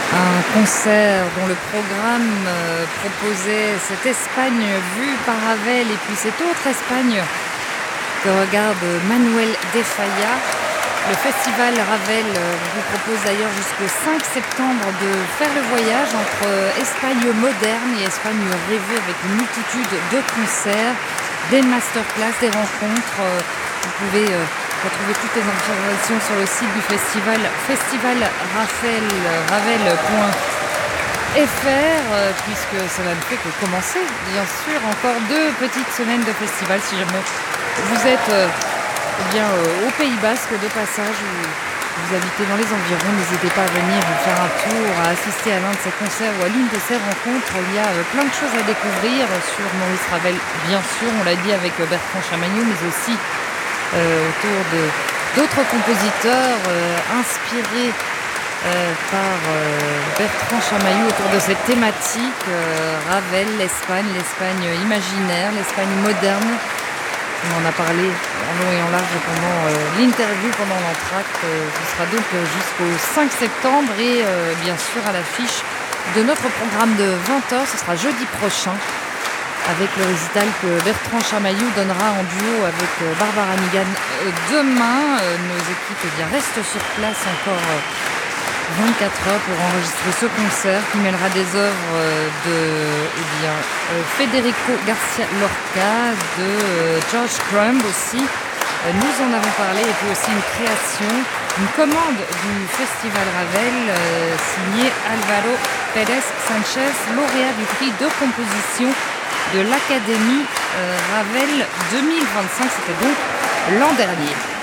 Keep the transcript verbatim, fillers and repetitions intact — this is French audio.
Un concert dont le programme euh, proposait cette Espagne vue par Ravel et puis cette autre Espagne que regarde Manuel de Falla. Le festival Ravel euh, vous propose d'ailleurs jusqu'au cinq septembre de faire le voyage entre euh, Espagne moderne et Espagne rêvée avec une multitude de concerts, des masterclass, des rencontres. Euh, vous pouvez euh, retrouver toutes les informations sur le site du festival festivalravel point f r euh, puisque cela ne fait que commencer. Bien sûr, encore deux petites semaines de festival si jamais vous êtes euh, eh bien, euh, au Pays Basque de passage ou vous habitez dans les environs, n'hésitez pas à venir faire un tour, à assister à l'un de ces concerts ou à l'une de ces rencontres. Il y a euh, plein de choses à découvrir sur Maurice Ravel, bien sûr, on l'a dit avec euh, Bertrand Chamaillou, mais aussi euh, autour de d'autres compositeurs euh, inspirés euh, par euh, Bertrand Chamaillou autour de cette thématique euh, Ravel, l'Espagne, l'Espagne imaginaire, l'Espagne moderne. On en a parlé en long et en large pendant euh, l'interview, pendant l'entracte. Euh, ce sera donc euh, jusqu'au cinq septembre et euh, bien sûr à l'affiche de notre programme de vingt heures, ce sera jeudi prochain, avec le récital que Bertrand Chamaillou donnera en duo avec Barbara Nigan demain. Nos équipes eh bien, restent sur place encore vingt-quatre heures pour enregistrer ce concert qui mêlera des œuvres de eh bien, Federico Garcia Lorca, de George Crumb aussi. Nous en avons parlé, et puis aussi une création, une commande du Festival Ravel euh, signée Alvaro Pérez Sanchez, lauréat du prix de composition de l'Académie euh, Ravel deux mille vingt-cinq, c'était donc l'an dernier.